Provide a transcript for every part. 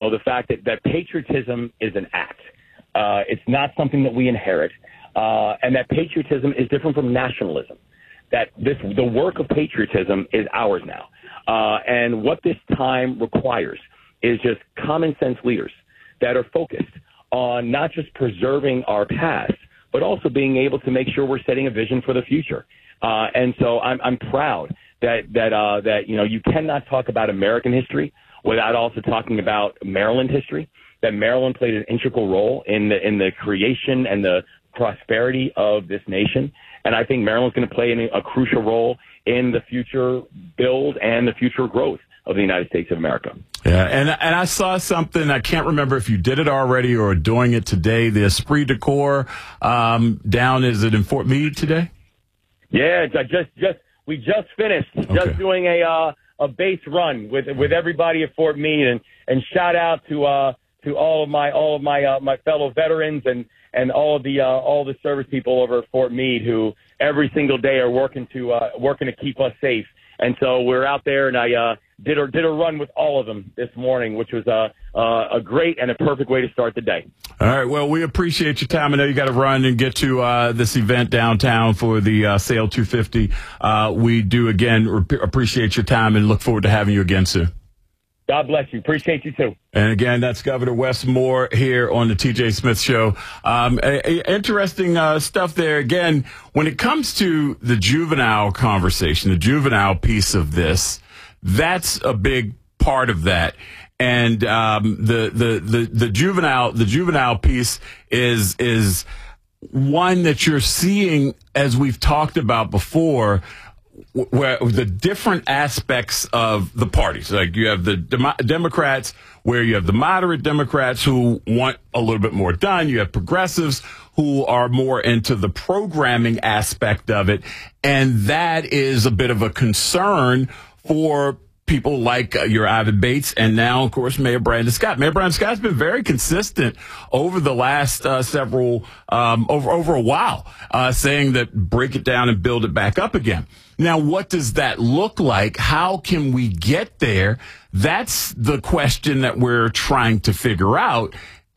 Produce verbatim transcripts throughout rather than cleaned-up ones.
know, the fact that, that patriotism is an act. Uh, it's not something that we inherit. Uh, and that patriotism is different from nationalism. That this, the work of patriotism is ours now. Uh, and what this time requires is just common sense leaders that are focused on not just preserving our past, but also being able to make sure we're setting a vision for the future. Uh, and so I'm, I'm proud that, that, uh, that, you know, you cannot talk about American history without also talking about Maryland history, that Maryland played an integral role in the, in the creation and the prosperity of this nation. And I think Maryland's going to play a, a crucial role in the future build and the future growth of the United States of America. Yeah, and and I saw something, I can't remember if you did it already or doing it today, the Esprit de Corps um, down, is it in Fort Meade today? Yeah, I just, just, we just finished Okay. just doing a, uh, a base run with, with everybody at Fort Meade, and, and shout out to, uh, to all of my, all of my, uh, my fellow veterans and, and all of the, uh, all the service people over at Fort Meade who every single day are working to, uh, working to keep us safe. And so we're out there, and I, uh, did a, did a run with all of them this morning, which was a, uh, a great and a perfect way to start the day. All right. Well, we appreciate your time. I know you got to run and get to uh, this event downtown for the uh, Sail two fifty. Uh, we do, again, rep- appreciate your time and look forward to having you again soon. God bless you. Appreciate you, too. And again, that's Governor Wes Moore here on the T J Smith Show. Um, a, a interesting uh, stuff there. Again, when it comes to the juvenile conversation, the juvenile piece of this, that's a big part of that. And um, the, the the the juvenile the juvenile piece is is one that you're seeing, as we've talked about before, where the different aspects of the parties, like you have the Dem- Democrats, where you have the moderate Democrats who want a little bit more done. You have progressives who are more into the programming aspect of it. And that is a bit of a concern for people like uh, your Ivan Bates and now, of course, Mayor Brandon Scott. Mayor Brandon Scott's been very consistent over the last uh, several, um, over, over a while, uh, saying that break it down and build it back up again. Now, what does that look like? How can we get there? That's the question that we're trying to figure out.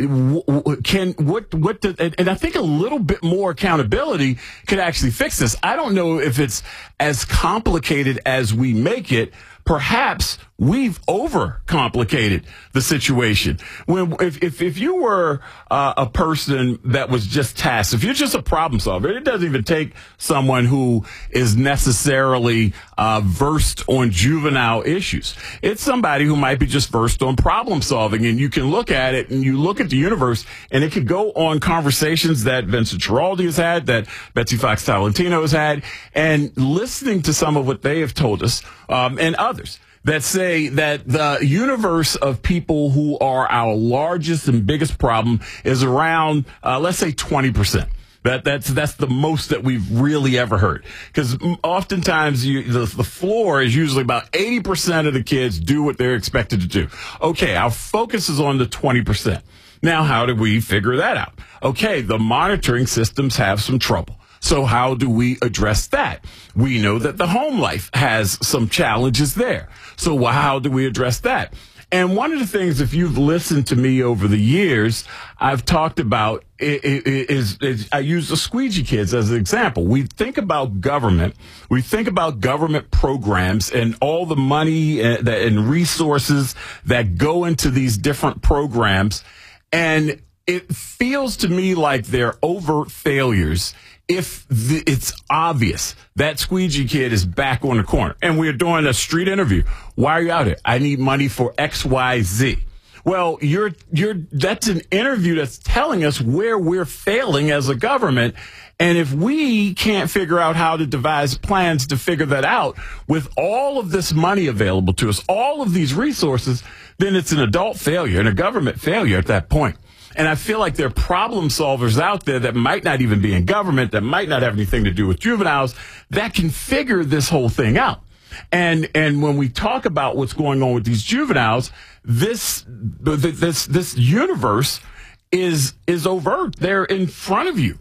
Can what what do, and I think a little bit more accountability could actually fix this. I don't know if it's as complicated as we make it. Perhaps we've overcomplicated the situation. When if if, if you were uh, a person that was just tasked, if you're just a problem solver, it doesn't even take someone who is necessarily uh, versed on juvenile issues. It's somebody who might be just versed on problem solving, and you can look at it and you look at the universe, and it could go on conversations that Vincent Giraldi has had, that Betsy Fox Talentino has had, and listening to some of what they have told us, um, and others that say that the universe of people who are our largest and biggest problem is around, uh, let's say twenty percent. That that's that's the most that we've really ever heard. Because oftentimes you, the, the floor is usually about eighty percent of the kids do what they're expected to do. Okay, our focus is on the twenty percent. Now, how do we figure that out? Okay, the monitoring systems have some trouble. So how do we address that? We know that the home life has some challenges there. So how do we address that? And one of the things, if you've listened to me over the years, I've talked about is, is I use the squeegee kids as an example. We think about government. We think about government programs and all the money and, and resources that go into these different programs. And it feels to me like they're overt failures if the, it's obvious that squeegee kid is back on the corner and we're doing a street interview. Why are you out here? I need money for X, Y, Z. Well, you're, you're, that's an interview that's telling us where we're failing as a government. And if we can't figure out how to devise plans to figure that out with all of this money available to us, all of these resources, then it's an adult failure and a government failure at that point. And I feel like there are problem solvers out there that might not even be in government, that might not have anything to do with juveniles, that can figure this whole thing out. And and when we talk about what's going on with these juveniles, this this this universe is is overt. They're in front of you.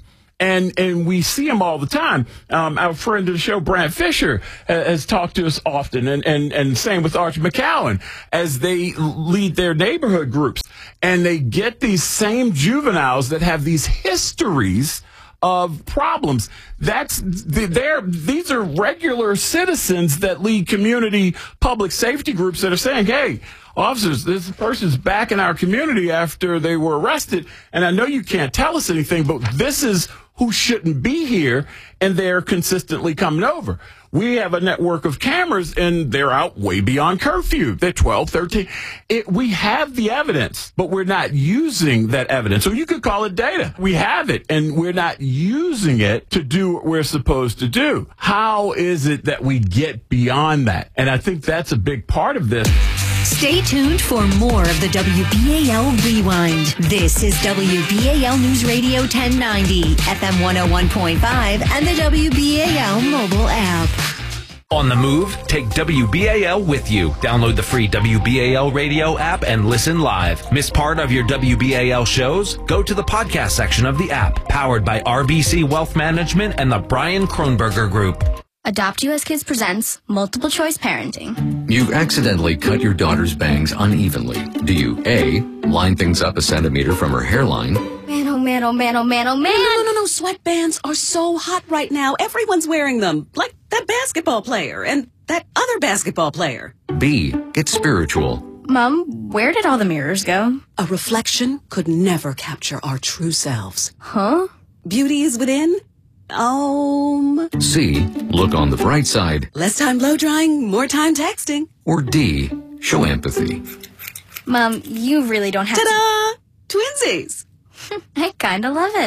And and we see them all the time. Um, our friend of the show, Brant Fisher, ha- has talked to us often, and, and, and same with Archie McCowan, as they lead their neighborhood groups. And they get these same juveniles that have these histories of problems. That's they're these are regular citizens that lead community public safety groups that are saying, hey, officers, this person's back in our community after they were arrested, and I know you can't tell us anything, but this is who shouldn't be here, and they're consistently coming over. We have a network of cameras, and they're out way beyond curfew. They're twelve, thirteen. It, we have the evidence, but we're not using that evidence. So you could call it data. We have it, and we're not using it to do what we're supposed to do. How is it that we get beyond that? And I think that's a big part of this. Stay tuned for more of the W B A L Rewind. This is W B A L News Radio ten ninety, F M one oh one point five, and the W B A L mobile app. On the move, take W B A L with you. Download the free W B A L radio app and listen live. Miss part of your W B A L shows? Go to the podcast section of the app, powered by R B C Wealth Management and the Brian Kronberger Group. Adopt U S Kids presents Multiple Choice Parenting. You accidentally cut your daughter's bangs unevenly. Do you A, line things up a centimeter from her hairline? Man, oh man, oh man, oh man, oh man. No, no, no, no. Sweatbands are so hot right now. Everyone's wearing them. Like that basketball player and that other basketball player. B, get spiritual. Mom, where did all the mirrors go? A reflection could never capture our true selves. Huh? Beauty is within. Um. C, look on the bright side. Less time blow drying, more time texting. Or D, show empathy. Mom, you really don't have Ta-da! Twinsies. to... I kind of love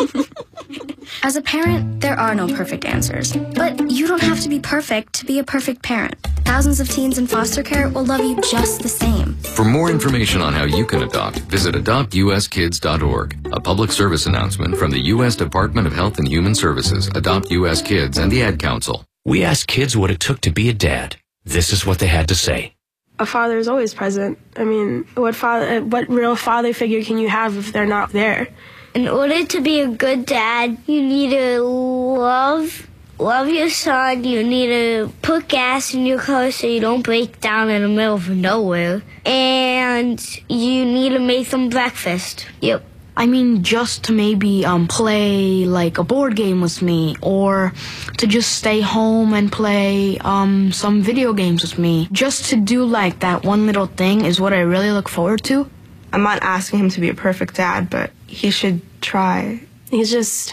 it. As a parent, there are no perfect answers. But you don't have to be perfect to be a perfect parent. Thousands of teens in foster care will love you just the same. For more information on how you can adopt, visit adopt u s kids dot org. A public service announcement from the U S Department of Health and Human Services, Adopt U S Kids, and the Ad Council. We asked kids what it took to be a dad. This is what they had to say. A father is always present. I mean, what father, what real father figure can you have if they're not there? In order to be a good dad, you need to love love your son. You need to put gas in your car so you don't break down in the middle of nowhere. And you need to make them breakfast. Yep. I mean, just to maybe um, play like a board game with me, or to just stay home and play um, some video games with me. Just to do like that one little thing is what I really look forward to. I'm not asking him to be a perfect dad, but he should try. He's just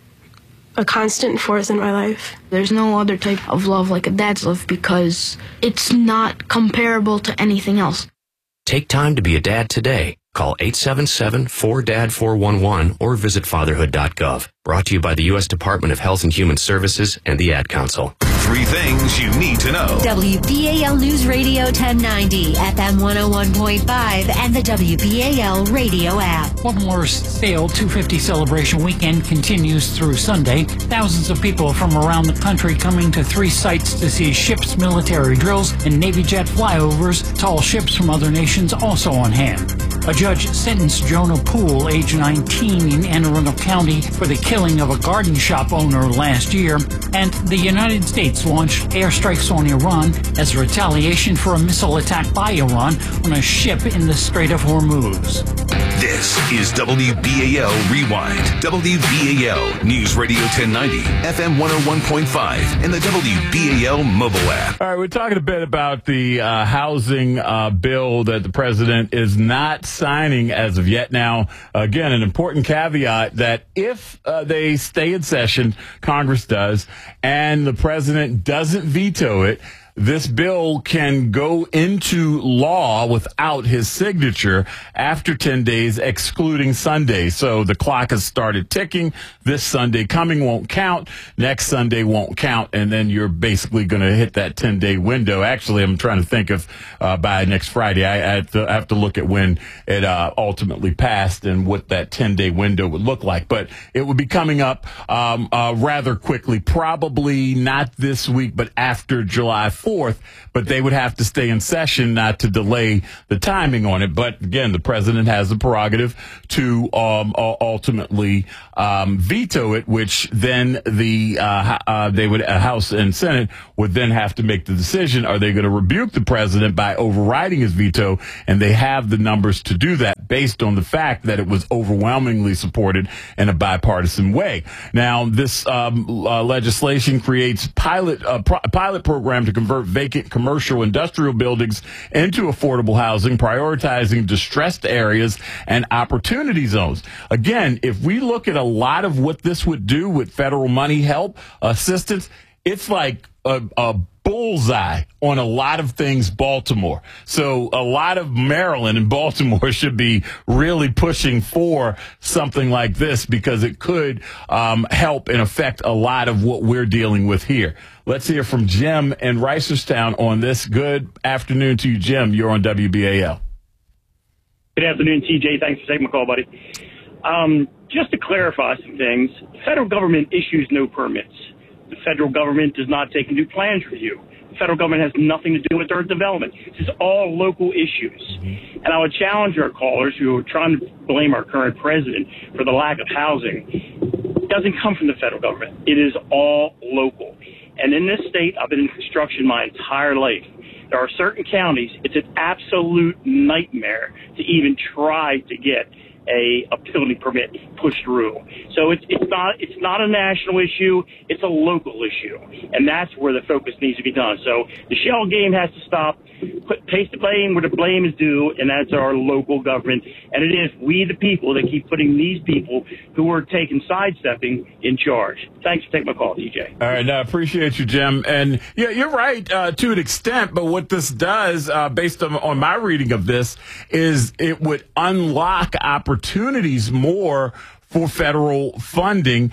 a constant force in my life. There's no other type of love like a dad's love because it's not comparable to anything else. Take time to be a dad today. Call eight seven seven, four D A D four one one or visit fatherhood dot gov. Brought to you by the U S Department of Health and Human Services and the Ad Council. Three things you need to know. W B A L News Radio ten ninety, F M one oh one point five, and the W B A L radio app. Baltimore's Sail two fifty celebration weekend continues through Sunday. Thousands of people from around the country coming to three sites to see ships, military drills, and Navy jet flyovers. Tall ships from other nations also on hand. A judge sentenced Jonah Poole, age nineteen, in Anne Arundel County for the killing of a garden shop owner last year. And the United States launched airstrikes on Iran as retaliation for a missile attack by Iran on a ship in the Strait of Hormuz. This is W B A L Rewind. W B A L News Radio ten ninety, F M one oh one point five, and the W B A L mobile app. All right, we're talking a bit about the uh, housing uh, bill that the president is not signing as of yet. Now, again, an important caveat that if uh, they stay in session, Congress does, and the president doesn't veto it, this bill can go into law without his signature after ten days, excluding Sundays. So the clock has started ticking. This Sunday coming won't count. Next Sunday won't count. And then you're basically going to hit that ten-day window. Actually, I'm trying to think of uh, by next Friday. I, I, have to, I have to look at when it uh, ultimately passed and what that ten-day window would look like. But it would be coming up um, uh, rather quickly, probably not this week, but after July first. fourth, but they would have to stay in session not to delay the timing on it. But again, the president has the prerogative to um, ultimately um, veto it, which then the uh, uh, they would uh, House and Senate would then have to make the decision: are they going to rebuke the president by overriding his veto? And they have the numbers to do that based on the fact that it was overwhelmingly supported in a bipartisan way. Now, this um, uh, legislation creates pilot a pro- pilot program to convert vacant commercial industrial buildings into affordable housing, prioritizing distressed areas and opportunity zones. Again, if we look at a lot of what this would do with federal money, help, assistance, it's like a, a bullseye on a lot of things Baltimore. So a lot of Maryland and Baltimore should be really pushing for something like this because it could um, help and affect a lot of what we're dealing with here. Let's hear from Jim in Reisterstown on this. Good afternoon to you, Jim. You're on W B A L. Good afternoon, T J. Thanks for taking my call, buddy. Um, just to clarify some things, the federal government issues no permits. The federal government does not take and do plans review. The federal government has nothing to do with earth development. This is all local issues. And I would challenge our callers who are trying to blame our current president for the lack of housing. It doesn't come from the federal government. It is all local. And in this state, I've been in construction my entire life. There are certain counties, it's an absolute nightmare to even try to get a, a building permit pushed through. So it's it's not it's not a national issue, it's a local issue. And that's where the focus needs to be done. So the shell game has to stop. Put, place the blame where the blame is due, and that's our local government. And it is we, the people, that keep putting these people who are taking sidestepping in charge. Thanks for taking my call, D J. All right, I appreciate you, Jim. And yeah, you're right uh, to an extent, but what this does, uh, based on, on my reading of this, is it would unlock opportunities more for federal funding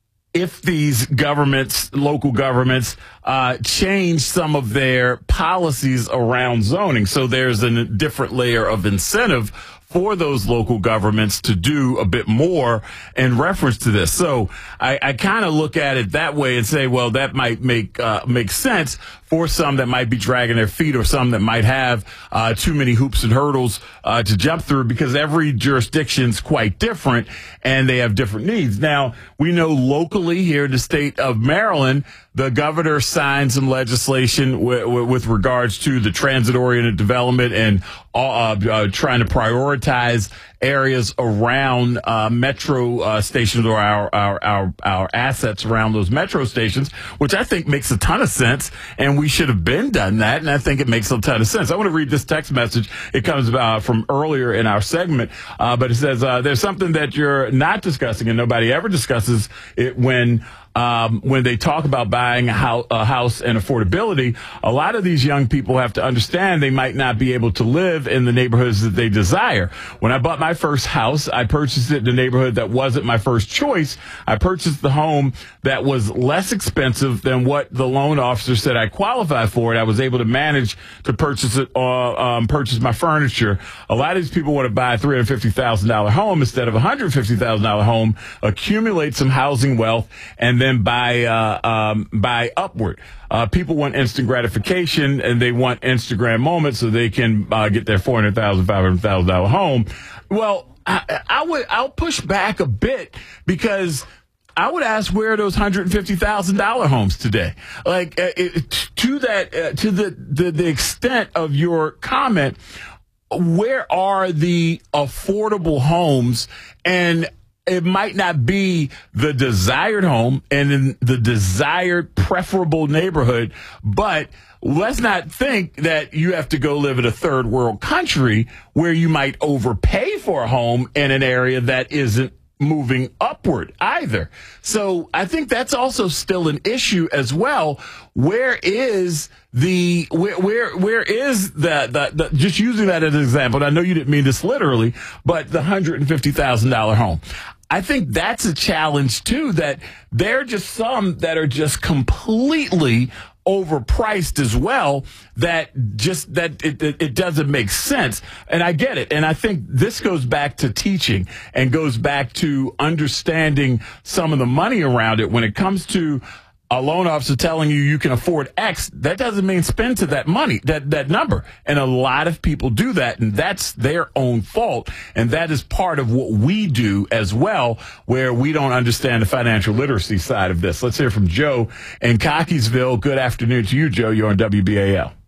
if these governments, local governments, uh, change some of their policies around zoning. So there's a different layer of incentive for those local governments to do a bit more in reference to this. So I, I kind of look at it that way and say, well, that might make uh, make sense for some that might be dragging their feet or some that might have uh, too many hoops and hurdles uh, to jump through, because every jurisdiction's quite different and they have different needs. Now, we know locally here in the state of Maryland, the governor signed some legislation w- w- with regards to the transit-oriented development and uh, uh, trying to prioritize areas around uh, metro uh, stations, or our, our our our assets around those metro stations, which I think makes a ton of sense, and we should have been done that, and I think it makes a ton of sense. I want to read this text message. It comes uh, from earlier in our segment, uh, but it says, uh, there's something that you're not discussing, and nobody ever discusses it when Um, when they talk about buying a house, a house and affordability. A lot of these young people have to understand they might not be able to live in the neighborhoods that they desire. When I bought my first house, I purchased it in a neighborhood that wasn't my first choice. I purchased the home that was less expensive than what the loan officer said I qualified for, and I was able to manage to purchase it, uh, um, purchase my furniture. A lot of these people want to buy a three hundred fifty thousand dollars home instead of a one hundred fifty thousand dollars home, accumulate some housing wealth, and then buy uh, um, buy upward. Uh, people want instant gratification, and they want Instagram moments so they can uh, get their four hundred thousand dollars, five hundred thousand dollars home. Well, I, I would I'll push back a bit, because I would ask, where are those one hundred fifty thousand dollars homes today? Like uh, it, to that uh, to the, the the extent of your comment, where are the affordable homes? And it might not be the desired home and in the desired preferable neighborhood, but let's not think that you have to go live in a third world country where you might overpay for a home in an area that isn't moving upward either. So I think that's also still an issue as well. Where is the where where where is the, the, the just using that as an example, and I know you didn't mean this literally, but the one hundred fifty thousand dollars home. I think that's a challenge too, that there are just some that are just completely overpriced as well, that just that it, it, it doesn't make sense. And I get it. And I think this goes back to teaching and goes back to understanding some of the money around it when it comes to a loan officer telling you you can afford X, that doesn't mean spend to that money, that, that number. And a lot of people do that, and that's their own fault. And that is part of what we do as well, where we don't understand the financial literacy side of this. Let's hear from Joe in Cockeysville. Good afternoon to you, Joe. You're on W B A L.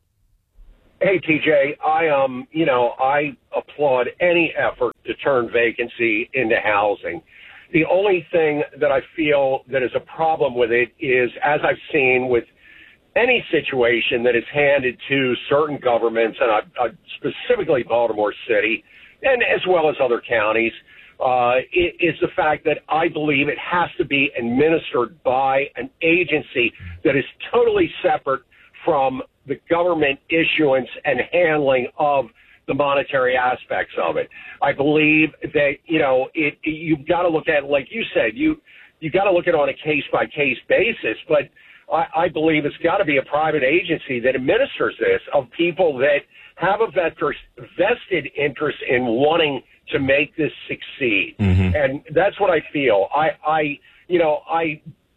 Hey, T J, I, um, you know, I applaud any effort to turn vacancy into housing. The only thing that I feel that is a problem with it is, as I've seen with any situation that is handed to certain governments, and I, I specifically Baltimore City, and as well as other counties, uh, it, is the fact that I believe it has to be administered by an agency that is totally separate from the government issuance and handling of the monetary aspects of it. I believe that, you know, it, it you've got to look at it, like you said, you you got to look at it on a case-by-case basis, but I, I believe it's got to be a private agency that administers this, of people that have a vested interest in wanting to make this succeed. Mm-hmm. And that's what I feel. I, I, you know, I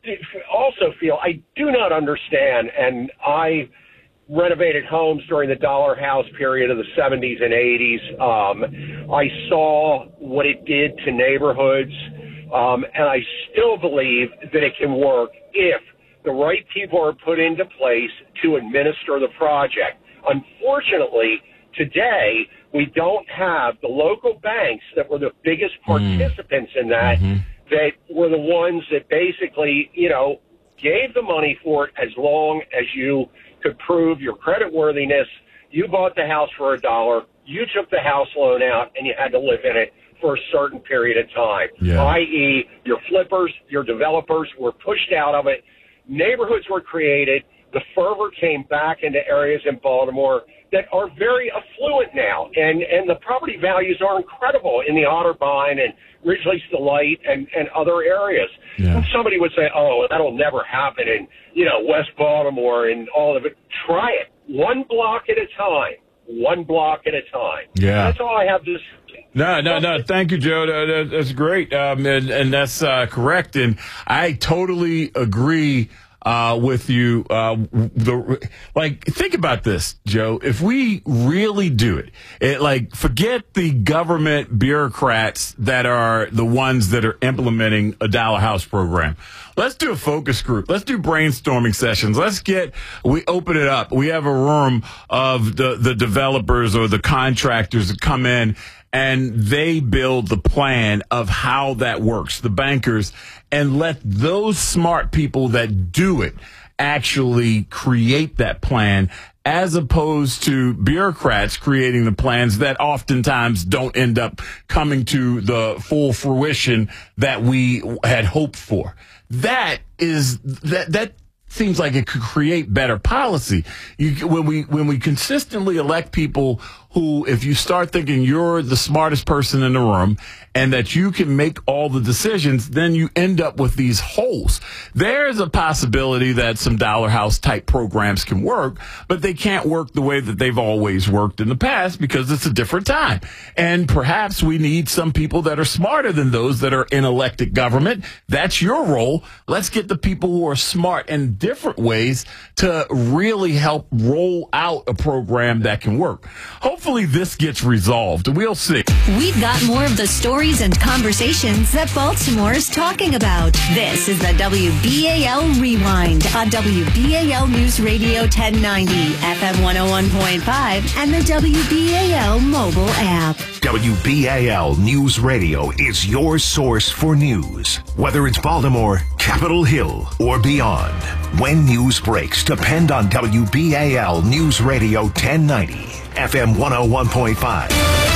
also feel I do not understand, and I renovated homes during the dollar house period of the seventies and eighties. Um, I saw what it did to neighborhoods, um, and I still believe that it can work if the right people are put into place to administer the project. Unfortunately, today, we don't have the local banks that were the biggest participants mm. in that, mm-hmm. that were the ones that basically, you know, gave the money for it as long as you could prove your credit worthiness. You bought the house for a dollar, you took the house loan out, and you had to live in it for a certain period of time, yeah. that is your flippers, your developers were pushed out of it. Neighborhoods were created. The fervor came back into areas in Baltimore that are very affluent now, and, and the property values are incredible in the Otterbein and Ridgely's Delight and, and other areas. Yeah. And somebody would say, oh, that'll never happen in, you know, West Baltimore and all of it. Try it. One block at a time. One block at a time. Yeah. That's all I have to say. No, no, no. Thank you, Joe. That, that's great. Um, and, and that's uh, correct. And I totally agree Uh, with you, uh, the, like, think about this, Joe. If we really do it, it, like, forget the government bureaucrats that are the ones that are implementing a dollar house program. Let's do a focus group. Let's do brainstorming sessions. Let's get, we open it up. We have a room of the, the developers or the contractors that come in, and they build the plan of how that works, the bankers, and let those smart people that do it actually create that plan, as opposed to bureaucrats creating the plans that oftentimes don't end up coming to the full fruition that we had hoped for. That is, that, that, seems like it could create better policy. You, when we when we consistently elect people who, if you start thinking you're the smartest person in the room and that you can make all the decisions, then you end up with these holes. There's a possibility that some dollar house type programs can work, but they can't work the way that they've always worked in the past because it's a different time. And perhaps we need some people that are smarter than those that are in elected government. That's your role. Let's get the people who are smart in different ways to really help roll out a program that can work. Hopefully this gets resolved. We'll see. We've got more of the stories and conversations that Baltimore is talking about. This is the W B A L Rewind on W B A L News Radio ten ninety, F M one oh one point five, and the W B A L mobile app. W B A L News Radio is your source for news. Whether it's Baltimore, Capitol Hill, or beyond. When news breaks, depend on W B A L News Radio ten ninety, F M one oh one point five.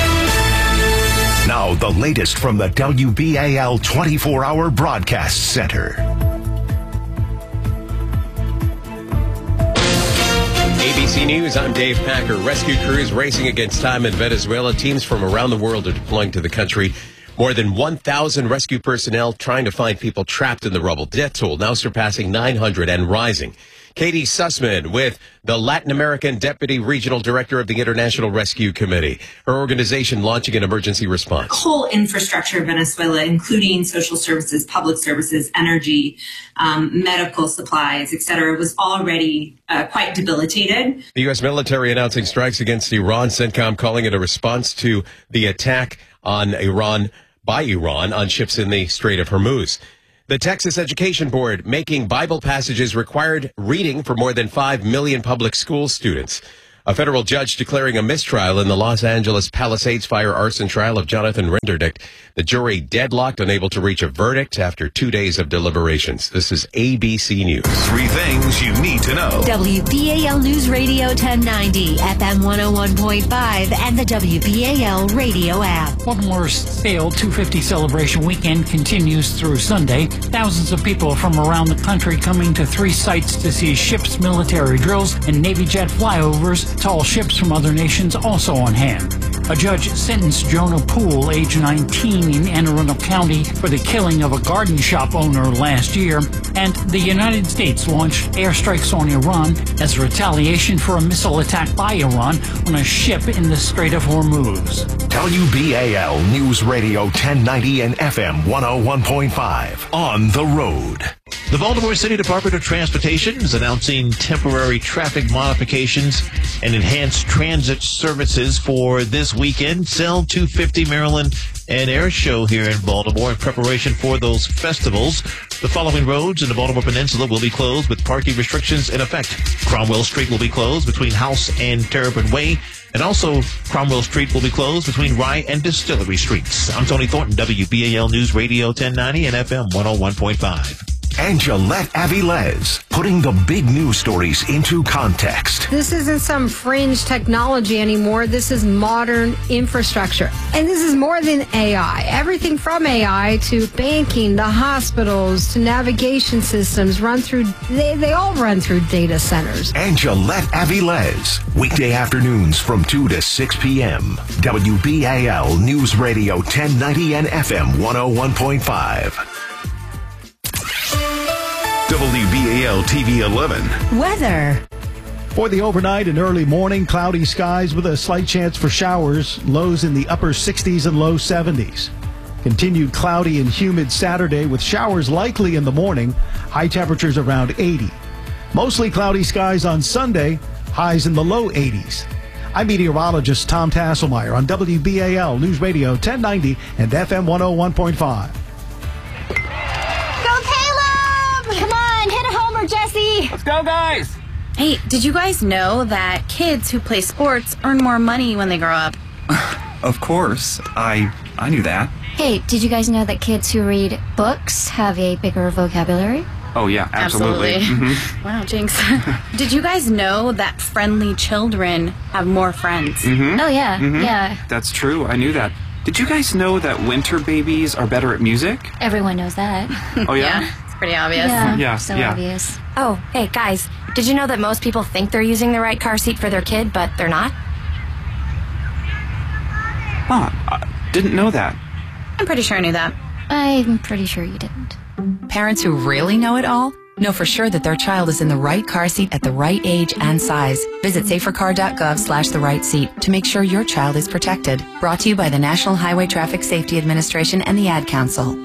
Now, the latest from the W B A L twenty-four hour Broadcast Center. A B C News, I'm Dave Packer. Rescue crews racing against time in Venezuela. Teams from around the world are deploying to the country. More than one thousand rescue personnel trying to find people trapped in the rubble. Death toll now surpassing nine hundred and rising. Katie Sussman with the Latin American Deputy Regional Director of the International Rescue Committee. Her organization launching an emergency response. Whole infrastructure of Venezuela, including social services, public services, energy, um, medical supplies, et cetera, was already uh, quite debilitated. The U S military announcing strikes against Iran. CENTCOM calling it a response to the attack on Iran by Iran on ships in the Strait of Hormuz. The Texas Education Board making Bible passages required reading for more than five million public school students. A federal judge declaring a mistrial in the Los Angeles Palisades fire arson trial of Jonathan Renderdick. The jury deadlocked, unable to reach a verdict after two days of deliberations. This is A B C News. Three things you need to know. W B A L News Radio ten ninety, F M one oh one point five, and the W B A L radio app. Baltimore's Sale two fifty celebration weekend continues through Sunday. Thousands of people from around the country coming to three sites to see ships, military drills, and Navy jet flyovers. Tall ships from other nations also on hand. A judge sentenced Jonah Poole, age nineteen, in Anne Arundel County for the killing of a garden shop owner last year. And the United States launched airstrikes on Iran as retaliation for a missile attack by Iran on a ship in the Strait of Hormuz. W B A L News Radio ten ninety and F M one oh one point five. On the road. The Baltimore City Department of Transportation is announcing temporary traffic modifications and enhanced transit services for this weekend. Cell two fifty Maryland and Air Show here in Baltimore in preparation for those festivals. The following roads in the Baltimore Peninsula will be closed with parking restrictions in effect. Cromwell Street will be closed between House and Terrapin Way. And also, Cromwell Street will be closed between Rye and Distillery Streets. I'm Tony Thornton, W B A L News Radio ten ninety and F M one oh one point five. And Gillette Avilés, putting the big news stories into context. This isn't some fringe technology anymore. This is modern infrastructure. And this is more than A I. Everything from A I to banking, to hospitals, to navigation systems run through, they, they all run through data centers. And Gillette Avilés, weekday afternoons from two to six p.m. W B A L News Radio ten ninety and F M one oh one point five. W B A L T V eleven. Weather. For the overnight and early morning, cloudy skies with a slight chance for showers, lows in the upper sixties and low seventies. Continued cloudy and humid Saturday with showers likely in the morning, high temperatures around eighty. Mostly cloudy skies on Sunday, highs in the low eighties. I'm meteorologist Tom Tasselmeyer on W B A L News Radio ten ninety and F M one oh one point five. Jesse! Let's go, guys! Hey, did you guys know that kids who play sports earn more money when they grow up? Of course. I I knew that. Hey, did you guys know that kids who read books have a bigger vocabulary? Oh, yeah, absolutely. Absolutely. Mm-hmm. Wow, jinx. Did you guys know that friendly children have more friends? Mm-hmm. Oh, yeah, mm-hmm. yeah. That's true. I knew that. Did you guys know that winter babies are better at music? Everyone knows that. Oh, yeah? Yeah. Pretty obvious. Yeah, yeah so yeah. obvious. Oh, hey, guys, did you know that most people think they're using the right car seat for their kid, but they're not? Huh, I didn't know that. I'm pretty sure I knew that. I'm pretty sure you didn't. Parents who really know it all know for sure that their child is in the right car seat at the right age and size. Visit safercar.gov slash the right seat to make sure your child is protected. Brought to you by the National Highway Traffic Safety Administration and the Ad Council.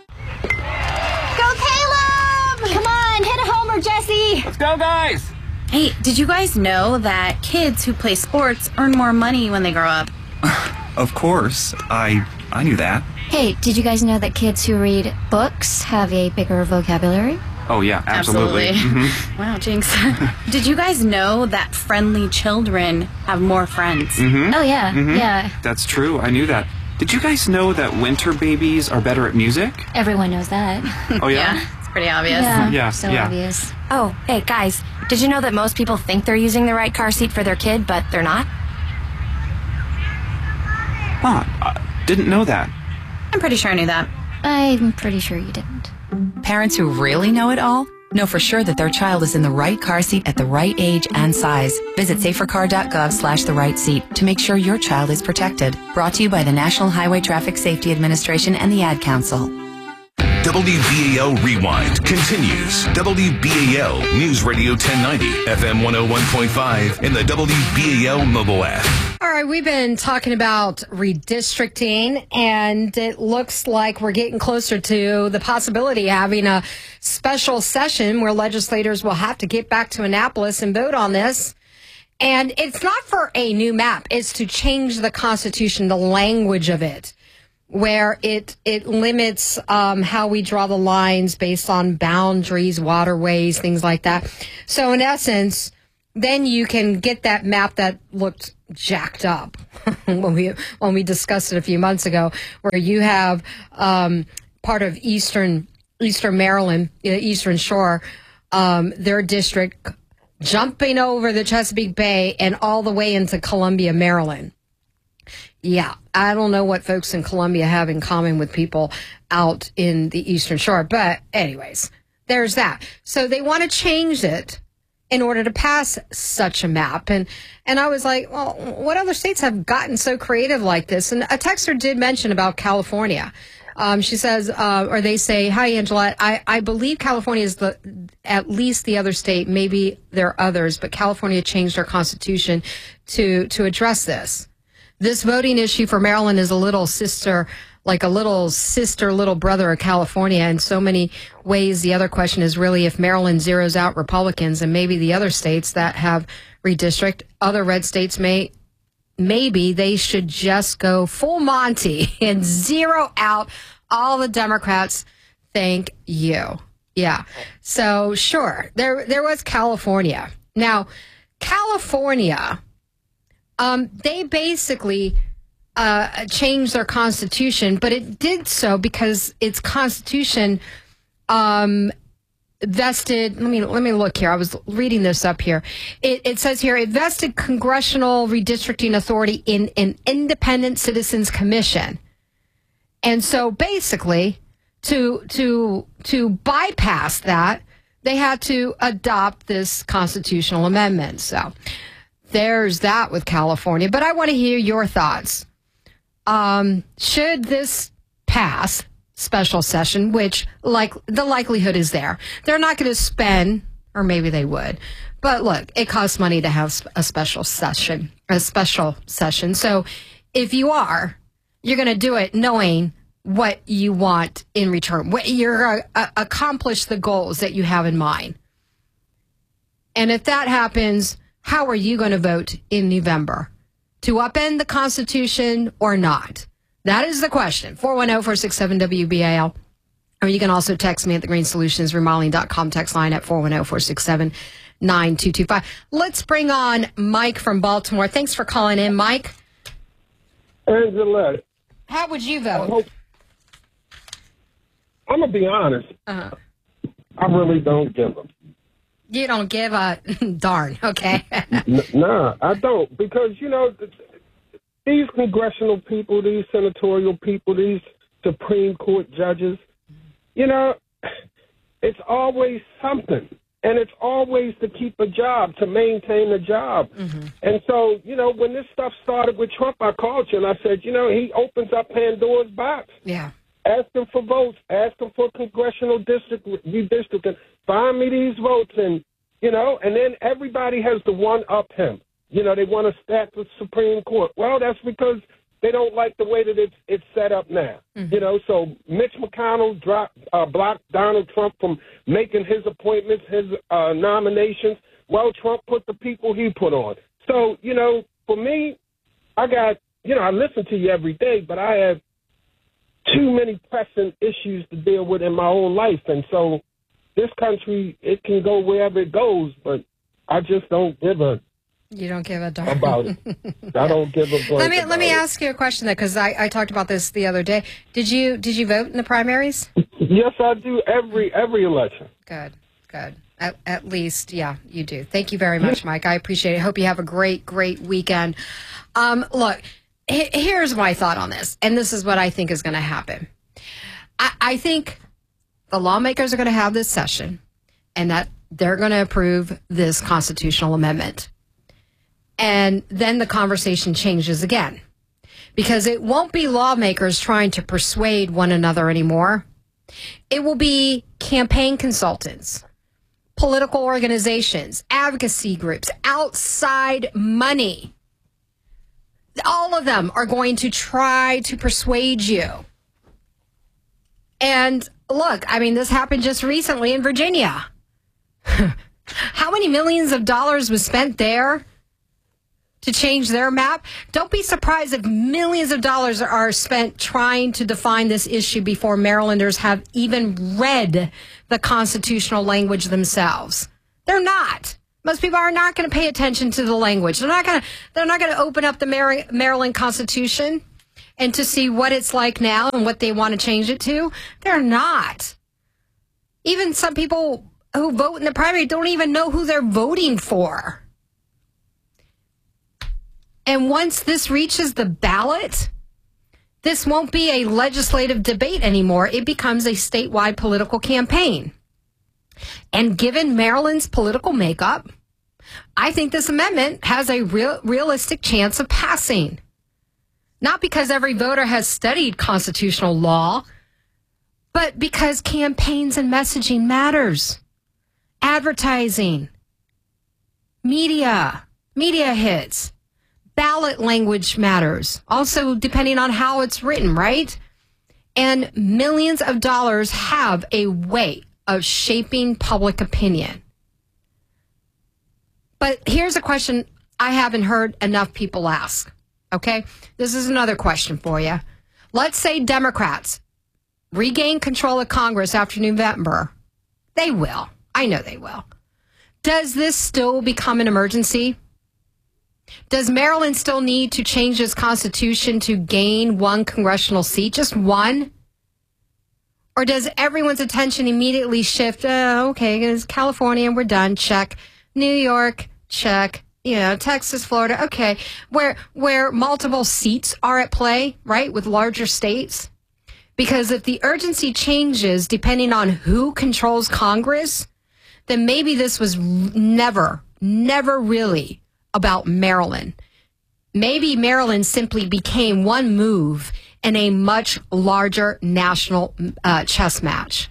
Jesse! Let's go, guys! Hey, did you guys know that kids who play sports earn more money when they grow up? Of course. I I knew that. Hey, did you guys know that kids who read books have a bigger vocabulary? Oh, yeah, absolutely. Absolutely. Mm-hmm. Wow, jinx. Did you guys know that friendly children have more friends? Mm-hmm. Oh, yeah, mm-hmm. yeah. That's true. I knew that. Did you guys know that winter babies are better at music? Everyone knows that. Oh, yeah? Yeah. Pretty obvious. Yeah, yeah so yeah. obvious. Oh, hey, guys, did you know that most people think they're using the right car seat for their kid, but they're not? Huh, I didn't know that. I'm pretty sure I knew that. I'm pretty sure you didn't. Parents who really know it all Know for sure that their child is in the right car seat at the right age and size. Visit safercar.gov slash the right seat to make sure your child is protected. Brought to you by the National Highway Traffic Safety Administration and the Ad Council. W B A L Rewind continues. W B A L News Radio ten ninety, F M one oh one point five, and the W B A L mobile app. All right, we've been talking about redistricting, and it looks like we're getting closer to the possibility of having a special session where legislators will have to get back to Annapolis and vote on this. And it's not for a new map. It's to change the Constitution, the language of it, where it it limits um, how we draw the lines based on boundaries, waterways, things like that. So in essence, then you can get that map that looked jacked up when we when we discussed it a few months ago, where you have um, part of eastern eastern Maryland, the Eastern Shore, um, their district jumping over the Chesapeake Bay and all the way into Columbia, Maryland. Yeah, I don't know what folks in Columbia have in common with people out in the Eastern Shore. But anyways, there's that. So they want to change it in order to pass such a map. And and I was like, well, what other states have gotten so creative like this? And a texter did mention about California. Um, she says, uh, or they say, hi, Angela, I, I believe California is the at least the other state. Maybe there are others, but California changed their constitution to to address this. This voting issue for Maryland is a little sister, like a little sister, little brother of California in so many ways. The other question is really if Maryland zeroes out Republicans and maybe the other states that have redistrict, other red states may, maybe they should just go full Monty and zero out all the Democrats. Thank you. Yeah. So sure, there, there was California. Now, California, Um, they basically uh, changed their constitution, but it did so because its constitution um, vested. Let me let me look here. I was reading this up here. It, it says here it vested congressional redistricting authority in an independent citizens commission, and so basically to to to bypass that, they had to adopt this constitutional amendment. So there's that with California. But I want to hear your thoughts. Um, should this pass special session, which like the likelihood is there, they're not going to spend, or maybe they would. But look, it costs money to have a special session, a special session. So if you are, you're going to do it knowing what you want in return. What you're uh, accomplish the goals that you have in mind. And if that happens, how are you going to vote in November? To upend the Constitution or not? That is the question. four one zero, four six seven, W B A L. Or you can also text me at the green solutions remodeling dot com text line at four one zero, four six seven, nine two two five. Let's bring on Mike from Baltimore. Thanks for calling in, Mike. Angela, how would you vote? I'm going to be honest. Uh-huh. I really don't give them. You don't give a darn, okay? N- nah, I don't. Because, you know, these congressional people, these senatorial people, these Supreme Court judges, you know, it's always something. And it's always to keep a job, to maintain a job. Mm-hmm. And so, you know, when this stuff started with Trump, I called you and I said, you know, he opens up Pandora's box. Yeah. Asking for votes, asking for congressional district redistricting. Find me these votes, and, you know, and then everybody has to one-up him. You know, they want to stack the Supreme Court. Well, that's because they don't like the way that it's it's set up now. Mm-hmm. You know, so Mitch McConnell dropped, uh, blocked Donald Trump from making his appointments, his uh, nominations. Well, Trump put the people he put on. So, you know, for me, I got, you know, I listen to you every day, but I have too many pressing issues to deal with in my own life. And so this country, it can go wherever it goes, but I just don't give a You don't give a darn about it. I don't give a blank Let me about let me it. ask you a question though, because I, I talked about this the other day. Did you did you vote in the primaries? Yes, I do every every election. Good, good. At, at least, yeah, you do. Thank you very much, Mike. I appreciate it. Hope you have a great, great weekend. Um, look, h- here's my thought on this, and this is what I think is going to happen. I, I think the lawmakers are going to have this session, and that they're going to approve this constitutional amendment. And then the conversation changes again, because it won't be lawmakers trying to persuade one another anymore. It will be campaign consultants, political organizations, advocacy groups, outside money. All of them are going to try to persuade you. And look, I mean, this happened just recently in Virginia. How many millions of dollars was spent there to change their map? Don't be surprised if millions of dollars are spent trying to define this issue before Marylanders have even read the constitutional language themselves. They're not. Most people are not going to pay attention to the language. They're not going to. They're not going to open up the Mar- Maryland Constitution and to see what it's like now and what they want to change it to. They're not. Even some people who vote in the primary don't even know who they're voting for. And once this reaches the ballot, this won't be a legislative debate anymore. It becomes a statewide political campaign. And given Maryland's political makeup, I think this amendment has a real, realistic chance of passing. Not because every voter has studied constitutional law, but because campaigns and messaging matters. Advertising, media, media hits, ballot language matters. Also, depending on how it's written, right? And millions of dollars have a way of shaping public opinion. But here's a question I haven't heard enough people ask, okay? This is another question for you. Let's say Democrats regain control of Congress after November. They will. I know they will. Does this still become an emergency? Does Maryland still need to change its constitution to gain one congressional seat, just one? Or does everyone's attention immediately shift? Uh, okay, it's California, we're done. Check. New York, check. You know, Texas, Florida, okay. Where where multiple seats are at play, right, with larger states. Because if the urgency changes depending on who controls Congress, then maybe this was never, never really about Maryland. Maybe Maryland simply became one move in a much larger national uh, chess match.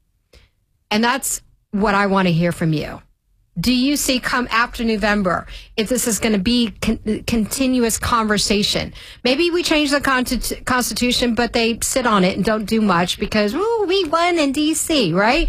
And that's what I want to hear from you. Do you see come after November, if this is going to be con- continuous conversation? Maybe we change the con- Constitution, but they sit on it and don't do much because, ooh, we won in D C, right?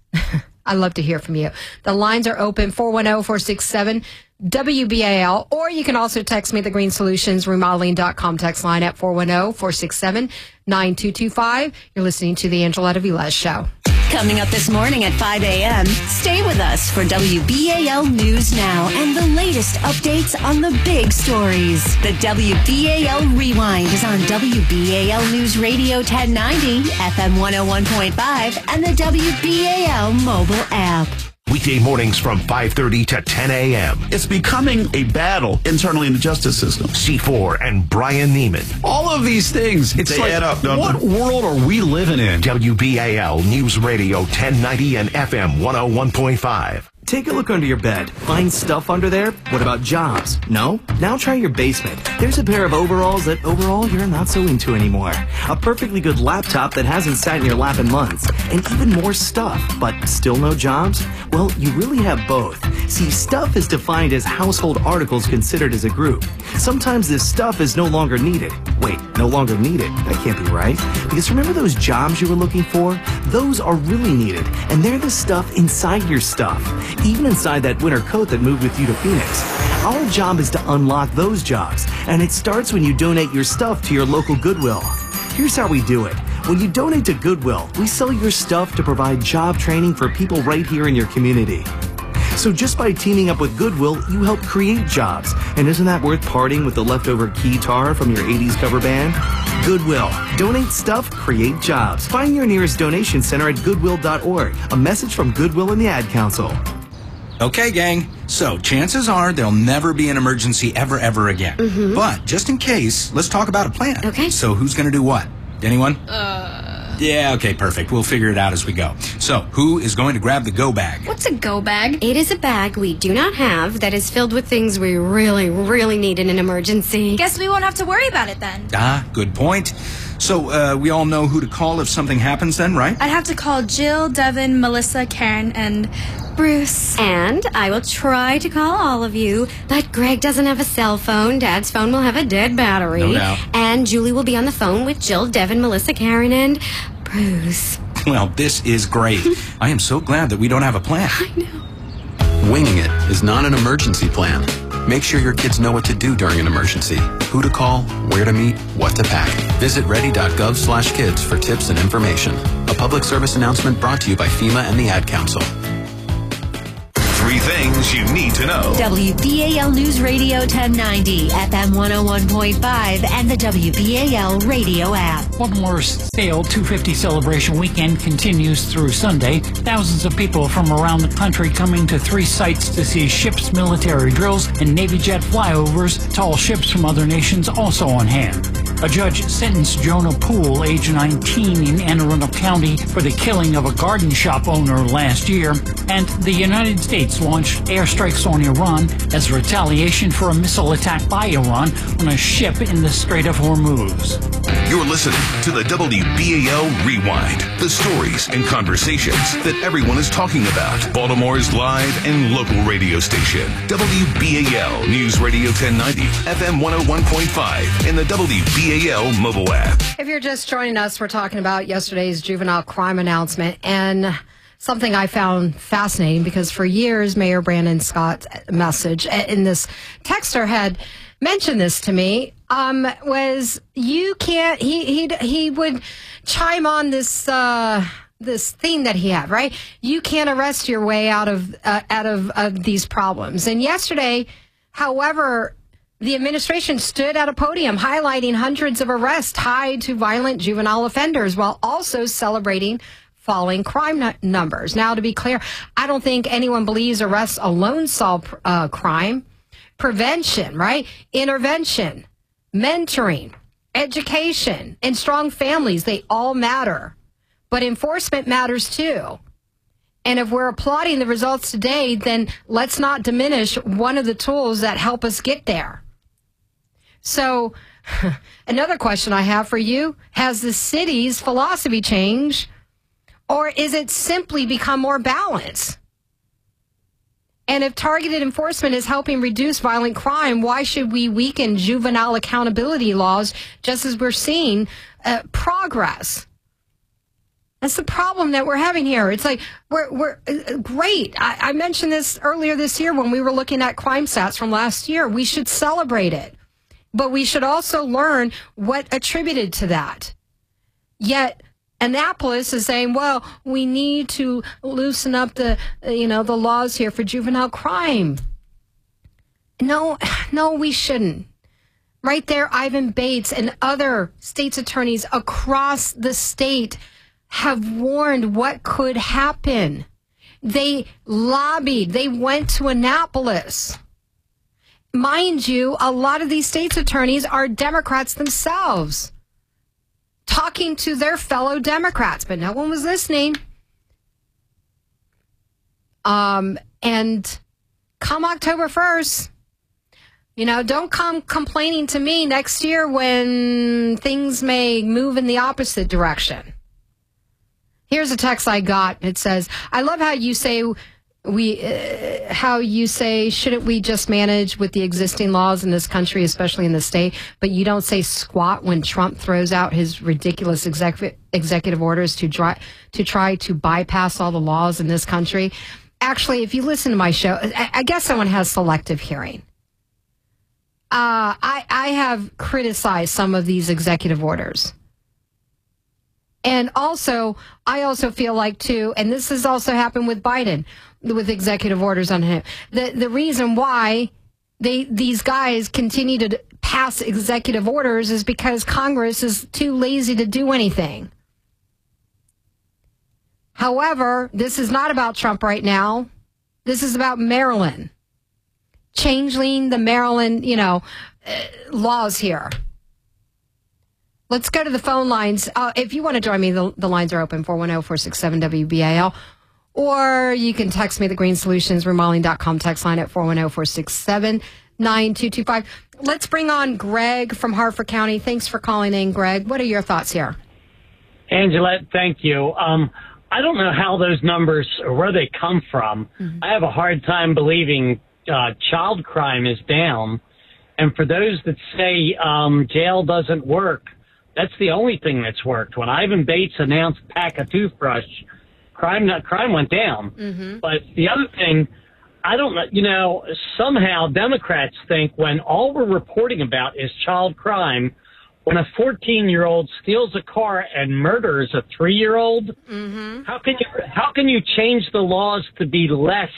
I'd love to hear from you. The lines are open, four one zero, four six seven, W B A L, or you can also text me the Green Solutions Remodeling dot com text line at four one zero, four six seven, nine two two five. You're listening to the Angeletta Velez Show. Coming up this morning at five a.m., stay with us for W B A L News Now and the latest updates on the big stories. The W B A L Rewind is on W B A L News Radio ten ninety, F M one oh one point five, and the W B A L mobile app. Weekday mornings from five thirty to ten a.m. It's becoming a battle internally in the justice system. C four and Brian Neiman. All of these things, it's they like, add up, don't what they? world are we living in? W B A L News Radio ten ninety and F M one oh one point five. Take a look under your bed. Find stuff under there? What about jobs? No? Now try your basement. There's a pair of overalls that overall you're not so into anymore. A perfectly good laptop that hasn't sat in your lap in months. And even more stuff, but still no jobs? Well, you really have both. See, stuff is defined as household articles considered as a group. Sometimes this stuff is no longer needed. Wait, no longer needed? That can't be right. Because remember those jobs you were looking for? Those are really needed, and they're the stuff inside your stuff. Even inside that winter coat that moved with you to Phoenix. Our job is to unlock those jobs, and it starts when you donate your stuff to your local Goodwill. Here's how we do it. When you donate to Goodwill, we sell your stuff to provide job training for people right here in your community. So just by teaming up with Goodwill, you help create jobs. And isn't that worth parting with the leftover guitar from your eighties cover band? Goodwill. Donate stuff, create jobs. Find your nearest donation center at goodwill dot org. A message from Goodwill and the Ad Council. Okay, gang. So chances are there'll never be an emergency ever, ever again. Mm-hmm. But just in case, let's talk about a plan. Okay. So who's going to do what? Anyone? Uh... Yeah, okay, perfect. We'll figure it out as we go. So, who is going to grab the go bag? What's a go bag? It is a bag we do not have that is filled with things we really, really need in an emergency. Guess we won't have to worry about it then. Ah, good point. So, uh, we all know who to call if something happens then, right? I'd have to call Jill, Devin, Melissa, Karen, and Bruce. And I will try to call all of you, but Greg doesn't have a cell phone. Dad's phone will have a dead battery. No doubt. And Julie will be on the phone with Jill, Devin, Melissa, Karen, and Bruce. Well, this is great. I am so glad that we don't have a plan. I know. Winging it is not an emergency plan. Make sure your kids know what to do during an emergency, who to call, where to meet, what to pack. Visit ready.gov slash kids for tips and information. A public service announcement brought to you by FEMA and the Ad Council. Three things you need to know. W B A L News Radio ten ninety, F M one oh one point five, and the W B A L radio app. Baltimore's Sale two fifty celebration weekend continues through Sunday. Thousands of people from around the country coming to three sites to see ships, military drills, and Navy jet flyovers. Tall ships from other nations also on hand. A judge sentenced Jonah Poole, age nineteen, in Anne Arundel County for the killing of a garden shop owner last year. And the United States launched airstrikes on Iran as retaliation for a missile attack by Iran on a ship in the Strait of Hormuz. You're listening to the W B A L Rewind, the stories and conversations that everyone is talking about. Baltimore's live and local radio station, W B A L News Radio ten ninety, F M one oh one point five, and the W B A L mobile app. If you're just joining us, we're talking about yesterday's juvenile crime announcement and something I found fascinating because for years, Mayor Brandon Scott's message in this texter had mentioned this to me, um, was you can't, he, he, he would chime on this, uh, this theme that he had, right? You can't arrest your way out of, uh, out of, of these problems. And yesterday, however, the administration stood at a podium highlighting hundreds of arrests tied to violent juvenile offenders while also celebrating falling crime n- numbers. Now, to be clear, I don't think anyone believes arrests alone solve uh, crime. Prevention, right? Intervention, mentoring, education, and strong families, they all matter. But enforcement matters too. And if we're applauding the results today, then let's not diminish one of the tools that help us get there. So another question I have for you, has the city's philosophy changed, or is it simply become more balanced? And if targeted enforcement is helping reduce violent crime, why should we weaken juvenile accountability laws just as we're seeing uh, progress? That's the problem that we're having here. It's like, we're, we're uh, great. I, I mentioned this earlier this year when we were looking at crime stats from last year. We should celebrate it. But we should also learn what attributed to that. Yet Annapolis is saying, well, we need to loosen up the, you know, the laws here for juvenile crime. No, no, we shouldn't. Right there, Ivan Bates and other state's attorneys across the state have warned what could happen. They lobbied. They went to Annapolis. Mind you, a lot of these state's attorneys are Democrats themselves, talking to their fellow Democrats, but no one was listening. Um, and come October first, you know, don't come complaining to me next year when things may move in the opposite direction. Here's a text I got. It says, I love how you say we, uh, how you say, shouldn't we just manage with the existing laws in this country, especially in the state? But you don't say squat when Trump throws out his ridiculous exec- executive orders to try, to try to bypass all the laws in this country. Actually, if you listen to my show, I, I guess someone has selective hearing. Uh, I, I have criticized some of these executive orders. And also, I also feel like, too, and this has also happened with Biden, with executive orders on him. The the reason why they these guys continue to pass executive orders is because Congress is too lazy to do anything. However, this is not about Trump right now. This is about Maryland. Changing the Maryland, you know, uh, laws here. Let's go to the phone lines. Uh, if you want to join me, the, the lines are open, four one zero, four six seven, W B A L. Or you can text me the Green Solutions remodeling dot com text line at four one zero, four six seven, nine two two five. Let's bring on Greg from Harford County. Thanks for calling in, Greg. What are your thoughts here? Angelette, thank you. Um, I don't know how those numbers or where they come from. Mm-hmm. I have a hard time believing uh, child crime is down. And for those that say um, jail doesn't work, that's the only thing that's worked. When Ivan Bates announced pack a toothbrush, crime not, crime went down. Mm-hmm. But the other thing, I don't know, you know, somehow Democrats think when all we're reporting about is child crime, when a fourteen-year-old steals a car and murders a three-year-old, mm-hmm. how can you how can you change the laws to be less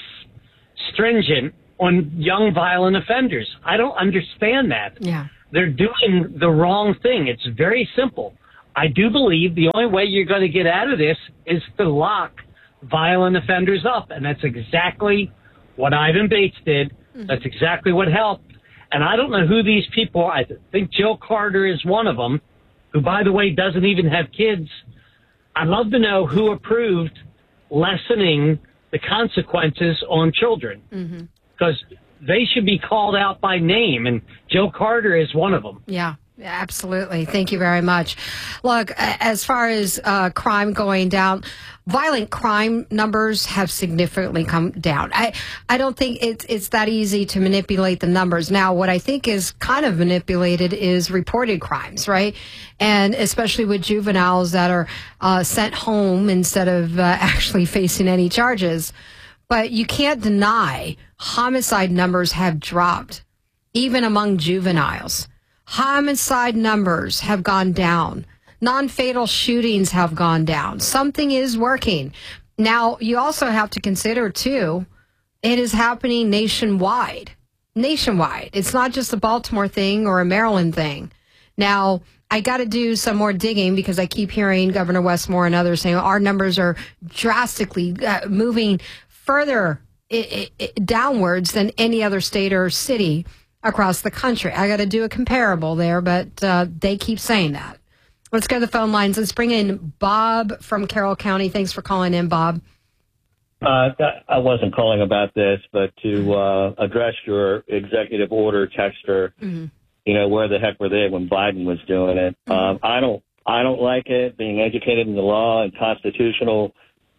stringent on young violent offenders? I don't understand that. Yeah. They're doing the wrong thing. It's very simple. I do believe the only way you're going to get out of this is to lock violent offenders up, and that's exactly what Ivan Bates did. Mm-hmm. That's exactly what helped. And I don't know who these people are. I think Jill Carter is one of them, who, by the way, doesn't even have kids. I'd love to know who approved lessening the consequences on children, because mm-hmm. they should be called out by name, and Jill Carter is one of them. Yeah. Absolutely. Thank you very much. Look, as far as uh, crime going down, violent crime numbers have significantly come down. I, I don't think it's, it's that easy to manipulate the numbers. Now, what I think is kind of manipulated is reported crimes, right? And especially with juveniles that are uh, sent home instead of uh, actually facing any charges. But you can't deny homicide numbers have dropped, even among juveniles. Homicide numbers have gone down. Non-fatal shootings have gone down. Something is working. Now, you also have to consider, too, it is happening nationwide. Nationwide. It's not just a Baltimore thing or a Maryland thing. Now, I got to do some more digging because I keep hearing Governor Westmore and others saying our numbers are drastically uh, moving further I- I- downwards than any other state or city across the country. I got to do a comparable there, but uh, they keep saying that. Let's go to the phone lines. Let's bring in Bob from Carroll County. Thanks for calling in, Bob. Uh, I wasn't calling about this, but to uh, address your executive order texter, mm-hmm. you know, where the heck were they when Biden was doing it? Mm-hmm. Um, I don't, I don't like it. Being educated in the law and constitutional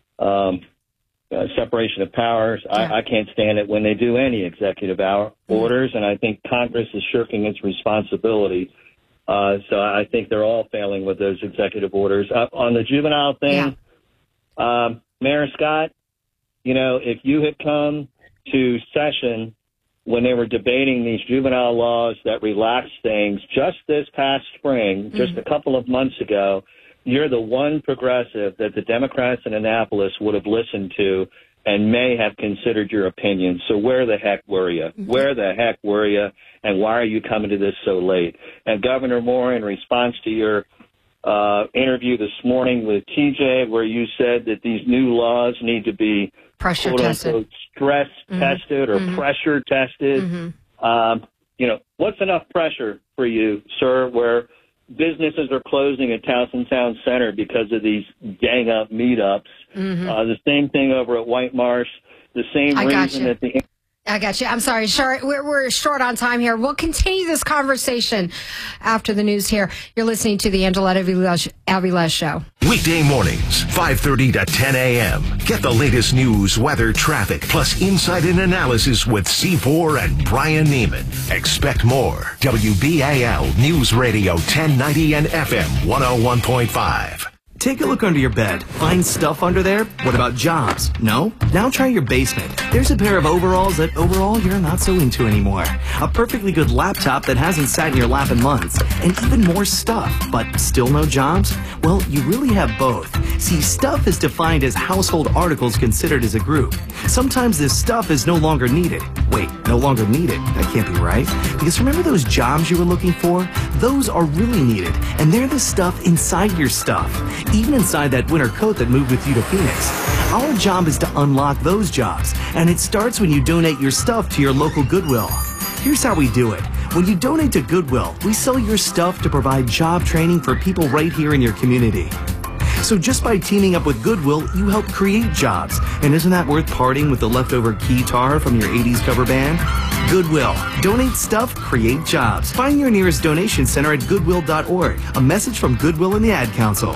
um, Uh, separation of powers. Yeah. I, I can't stand it when they do any executive hour orders, and I think Congress is shirking its responsibility. Uh, so I think they're all failing with those executive orders. Uh, on the juvenile thing, yeah. um, Mayor Scott, you know, if you had come to session when they were debating these juvenile laws that relax things just this past spring, mm-hmm. just a couple of months ago, you're the one progressive that the Democrats in Annapolis would have listened to and may have considered your opinion. So where the heck were you? Mm-hmm. Where the heck were you? And why are you coming to this so late? And Governor Moore, in response to your uh, interview this morning with T J, where you said that these new laws need to be pressure quote tested, unquote, stress mm-hmm. tested or mm-hmm. pressure tested. Mm-hmm. Um, you know, what's enough pressure for you, sir, where businesses are closing at Towson Town Center because of these gang up meetups. Mm-hmm. Uh, the same thing over at White Marsh. The same I reason that the I got you. I'm sorry. Short, we're, we're short on time here. We'll continue this conversation after the news here. You're listening to the Angelette Aviles Show. Weekday mornings, five thirty to ten a.m. Get the latest news, weather, traffic, plus insight and analysis with C four and Brian Neiman. Expect more. W B A L News Radio ten ninety and F M one oh one point five. Take a look under your bed. Find stuff under there? What about jobs? No? Now try your basement. There's a pair of overalls that overall you're not so into anymore. A perfectly good laptop that hasn't sat in your lap in months. And even more stuff, but still no jobs? Well, you really have both. See, stuff is defined as household articles considered as a group. Sometimes this stuff is no longer needed. Wait, no longer needed? That can't be right. Because remember those jobs you were looking for? Those are really needed. And they're the stuff inside your stuff. Even inside that winter coat that moved with you to Phoenix. Our job is to unlock those jobs, and it starts when you donate your stuff to your local Goodwill. Here's how we do it. When you donate to Goodwill, we sell your stuff to provide job training for people right here in your community. So just by teaming up with Goodwill, you help create jobs. And isn't that worth parting with the leftover keytar from your eighties cover band? Goodwill. Donate stuff, create jobs. Find your nearest donation center at goodwill dot org. A message from Goodwill and the Ad Council.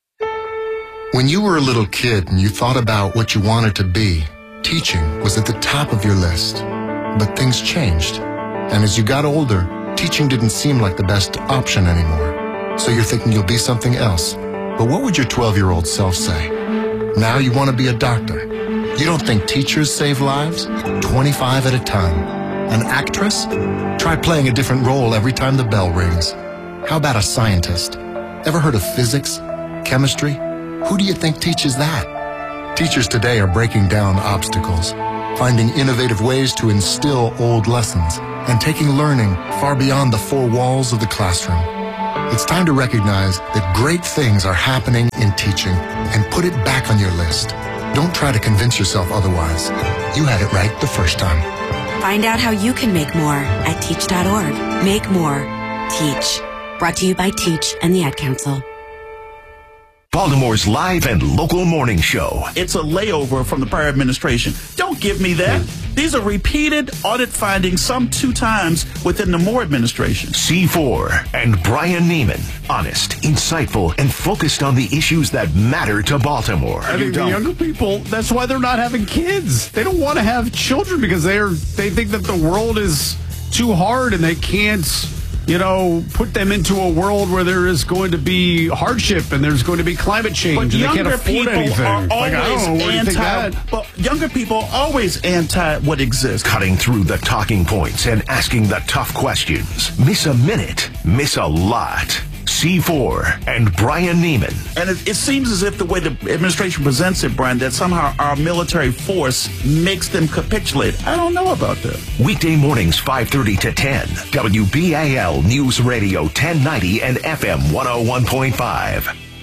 When you were a little kid and you thought about what you wanted to be, teaching was at the top of your list. But things changed. And as you got older, teaching didn't seem like the best option anymore. So you're thinking you'll be something else. But what would your twelve-year-old self say? Now you want to be a doctor. You don't think teachers save lives? twenty-five at a time. An actress? Try playing a different role every time the bell rings. How about a scientist? Ever heard of physics? Chemistry? Who do you think teaches that? Teachers today are breaking down obstacles, finding innovative ways to instill old lessons, and taking learning far beyond the four walls of the classroom. It's time to recognize that great things are happening in teaching and put it back on your list. Don't try to convince yourself otherwise. You had it right the first time. Find out how you can make more at teach dot org. Make more. Teach. Brought to you by Teach and the Ad Council. Baltimore's live and local morning show. It's a layover from the prior administration. Don't give me that. These are repeated audit findings, some two times within the Moore administration. C four and Brian Neiman. Honest, insightful, and focused on the issues that matter to Baltimore. I think the younger people, that's why they're not having kids. They don't want to have children because they're they think that the world is too hard and they can't, you know, put them into a world where there is going to be hardship and there's going to be climate change But and they can't afford people anything. Are always Like, I don't know, where do you think anti, that? but younger people are always anti what exists. Cutting through the talking points and asking the tough questions. Miss a minute, miss a lot. C four and Brian Neiman. And it, it seems as if the way the administration presents it, Brian, that somehow our military force makes them capitulate. I don't know about that. Weekday mornings five thirty to ten. W B A L News Radio ten ninety and F M one oh one point five.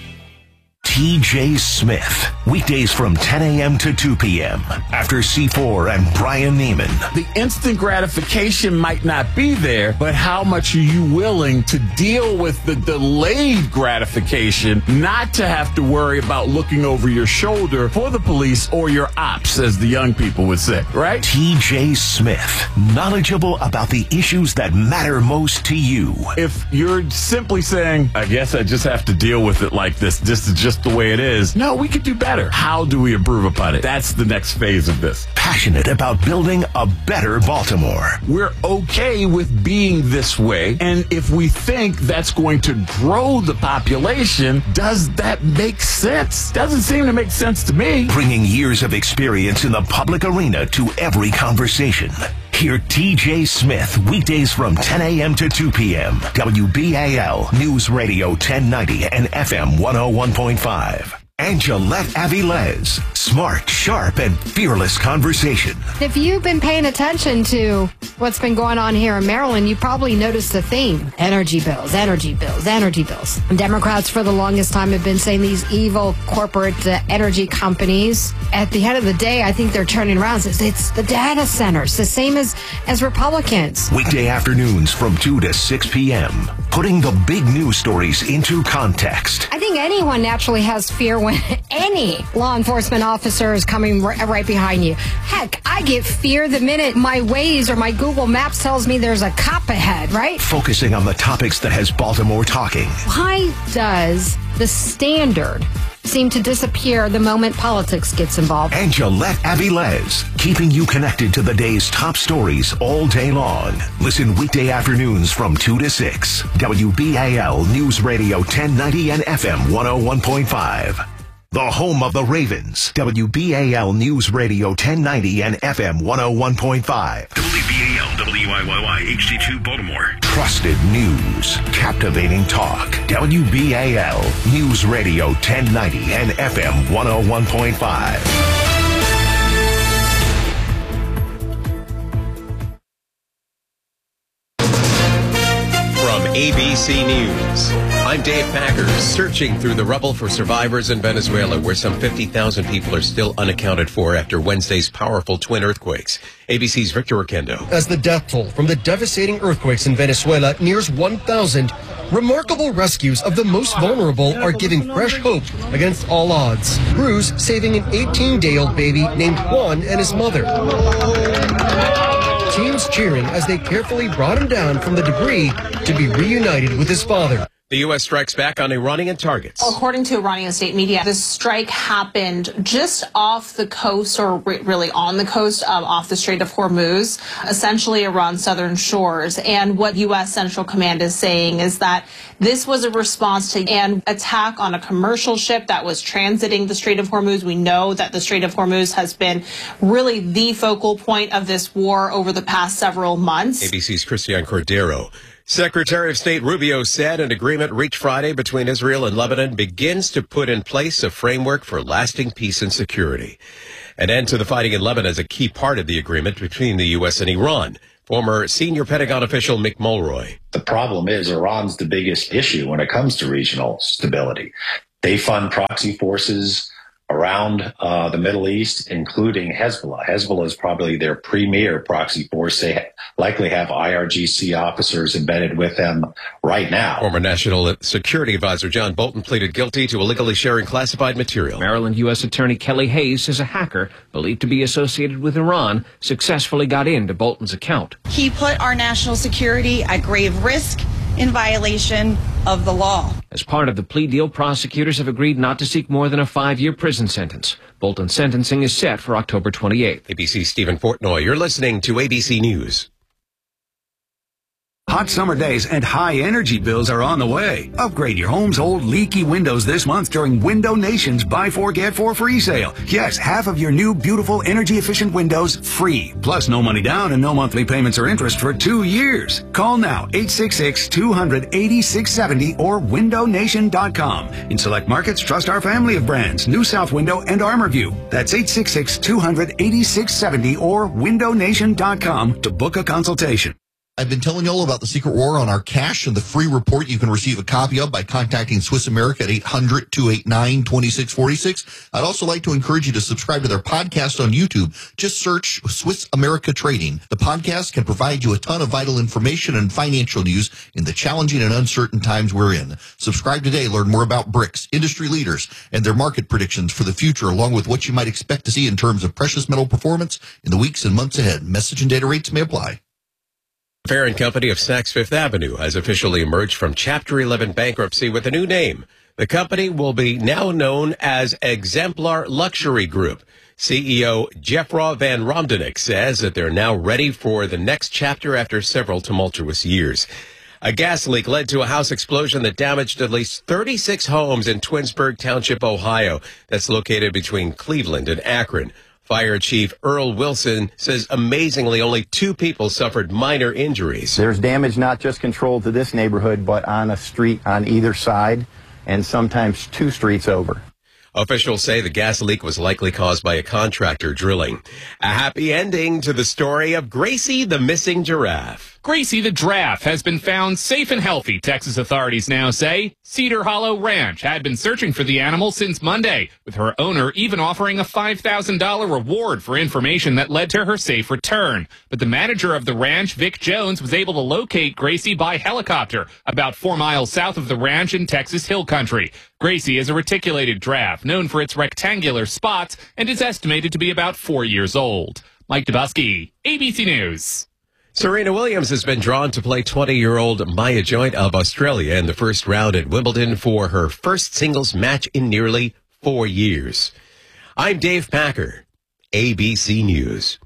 T J Smith. Weekdays from ten a.m. to two p.m. After C four and Brian Neiman. The instant gratification might not be there, but how much are you willing to deal with the delayed gratification, not to have to worry about looking over your shoulder for the police or your ops, as the young people would say, right? T J Smith. Knowledgeable about the issues that matter most to you. If you're simply saying, I guess I just have to deal with it like this, this is just the way it is. No, we could do better. How do we improve upon it? That's the next phase of this. Passionate about building a better Baltimore. We're okay with being this way, and if we think that's going to grow the population, does that make sense? Doesn't seem to make sense to me. Bringing years of experience in the public arena to every conversation. Hear T J Smith weekdays from ten a.m. to two p.m. W B A L News Radio ten ninety and F M one oh one point five. Angelette Avilés. Smart, sharp, and fearless conversation. If you've been paying attention to what's been going on here in Maryland, you probably noticed a theme. Energy bills, energy bills, energy bills. Democrats for the longest time have been saying these evil corporate uh, energy companies. At the end of the day, I think they're turning around and says it's the data centers, the same as, as Republicans. Weekday afternoons from two to six p.m. Putting the big news stories into context. I think anyone naturally has fear when any law enforcement officer is coming r- right behind you. Heck, I get fear the minute my Waze or my Google Maps tells me there's a cop ahead, right? Focusing on the topics that has Baltimore talking. Why does the standard seem to disappear the moment politics gets involved? Angelette Avilés, keeping you connected to the day's top stories all day long. Listen weekday afternoons from two to six. W B A L News Radio ten ninety and F M one oh one point five. The home of the Ravens. W B A L News Radio ten ninety and F M one oh one point five. W B A L W I Y Y H D two Baltimore. Trusted news. Captivating talk. W B A L News Radio ten ninety and F M one oh one point five. From A B C News. I'm Dave Packer, searching through the rubble for survivors in Venezuela, where some fifty thousand people are still unaccounted for after Wednesday's powerful twin earthquakes. A B C's Victor Oquendo. As the death toll from the devastating earthquakes in Venezuela nears one thousand, remarkable rescues of the most vulnerable are giving fresh hope against all odds. Crews saving an eighteen-day-old baby named Juan and his mother. Teams cheering as they carefully brought him down from the debris to be reunited with his father. The U S strikes back on Iranian targets. According to Iranian state media, this strike happened just off the coast, or re- really on the coast, um, off the Strait of Hormuz, essentially Iran's southern shores. And what U S Central Command is saying is that this was a response to an attack on a commercial ship that was transiting the Strait of Hormuz. We know that the Strait of Hormuz has been really the focal point of this war over the past several months. A B C's Christian Cordero. Secretary of State Rubio said an agreement reached Friday between Israel and Lebanon begins to put in place a framework for lasting peace and security. An end to the fighting in Lebanon is a key part of the agreement between the U S and Iran. Former senior Pentagon official Mick Mulroy. The problem is Iran's the biggest issue when it comes to regional stability. They fund proxy forces around uh, the Middle East, including Hezbollah. Hezbollah is probably their premier proxy force. They ha- likely have I R G C officers embedded with them right now. Former National Security Advisor John Bolton pleaded guilty to illegally sharing classified material. Maryland U S Attorney Kelly Hayes says a hacker believed to be associated with Iran successfully got into Bolton's account. He put our national security at grave risk in violation of the law. As part of the plea deal, prosecutors have agreed not to seek more than a five-year prison sentence. Bolton's sentencing is set for October twenty-eighth. A B C's Stephen Portnoy. You're listening to A B C News. Hot summer days and high energy bills are on the way. Upgrade your home's old leaky windows this month during Window Nation's Buy Four Get Four free sale. Yes, half of your new beautiful energy efficient windows free. Plus no money down and no monthly payments or interest for two years. Call now eight six six, two hundred, eighty-six seventy or window nation dot com. In select markets, trust our family of brands, New South Window and ArmorView. That's eight six six, two hundred, eighty-six seventy or window nation dot com to book a consultation. I've been telling you all about the secret war on our cash and the free report you can receive a copy of by contacting Swiss America at eight hundred, two eight nine, two six four six. I'd also like to encourage you to subscribe to their podcast on YouTube. Just search Swiss America Trading. The podcast can provide you a ton of vital information and financial news in the challenging and uncertain times we're in. Subscribe today. Learn more about BRICS, industry leaders, and their market predictions for the future, along with what you might expect to see in terms of precious metal performance in the weeks and months ahead. Message and data rates may apply. Fair and Company of Saks Fifth Avenue has officially emerged from Chapter eleven bankruptcy with a new name. The company will be now known as Exemplar Luxury Group. C E O Jeffra Van Romdenick says that they're now ready for the next chapter after several tumultuous years. A gas leak led to a house explosion that damaged at least thirty-six homes in Twinsburg Township, Ohio. That's located between Cleveland and Akron. Fire Chief Earl Wilson says amazingly only two people suffered minor injuries. There's damage not just controlled to this neighborhood, but on a street on either side, and sometimes two streets over. Officials say the gas leak was likely caused by a contractor drilling. A happy ending to the story of Gracie the missing giraffe. Gracie the giraffe has been found safe and healthy, Texas authorities now say. Cedar Hollow Ranch had been searching for the animal since Monday, with her owner even offering a five thousand dollars reward for information that led to her safe return. But the manager of the ranch, Vic Jones, was able to locate Gracie by helicopter about four miles south of the ranch in Texas Hill Country. Gracie is a reticulated giraffe known for its rectangular spots and is estimated to be about four years old. Mike Dubusky, A B C News. Serena Williams has been drawn to play twenty-year-old Maya Joint of Australia in the first round at Wimbledon for her first singles match in nearly four years. I'm Dave Packer, A B C News.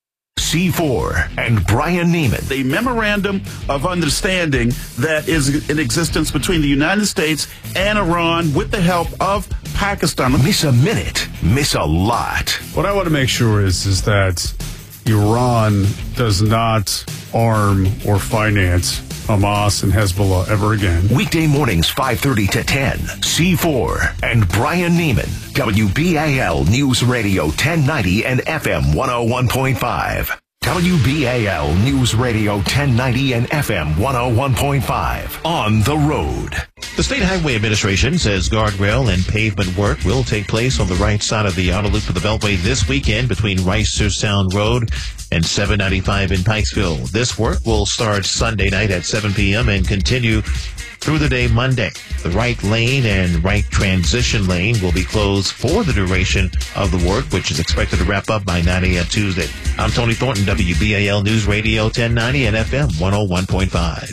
C four and Brian Neiman. The memorandum of understanding that is in existence between the United States and Iran with the help of Pakistan. Miss a minute, miss a lot. What I want to make sure is, is that Iran does not arm or finance Hamas and Hezbollah ever again. Weekday mornings, five thirty to ten. C four and Brian Neiman. W B A L News Radio ten ninety and F M one oh one point five. W B A L News Radio ten ninety and F M one oh one point five. On the road. The State Highway Administration says guardrail and pavement work will take place on the right side of the outer loop of the Beltway this weekend between Ricer Sound Road and seven ninety-five in Pikesville. This work will start Sunday night at seven p.m. and continue through the day Monday. The right lane and right transition lane will be closed for the duration of the work, which is expected to wrap up by nine a.m. Tuesday. I'm Tony Thornton, W B A L News Radio ten ninety and F M one oh one point five.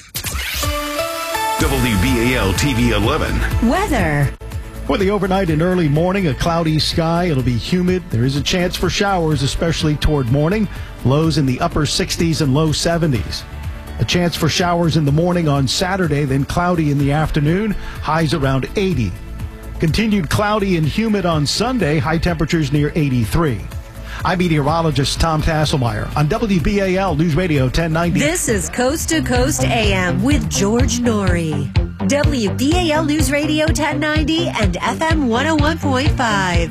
W B A L T V eleven. Weather. For the overnight and early morning, a cloudy sky. It'll be humid. There is a chance for showers, especially toward morning. Lows in the upper sixties and low seventies. A chance for showers in the morning on Saturday, then cloudy in the afternoon. Highs around eighty. Continued cloudy and humid on Sunday. High temperatures near eighty-three. I'm meteorologist Tom Tasselmeyer on W B A L News Radio ten ninety. This is Coast to Coast A M with George Norrie. W B A L News Radio ten ninety and F M one oh one point five.